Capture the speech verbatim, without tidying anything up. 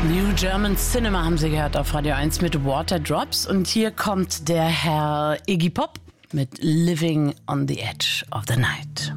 New German Cinema haben Sie gehört auf Radio eins mit Water Drops. Und hier kommt der Herr Iggy Pop mit Living on the Edge of the Night.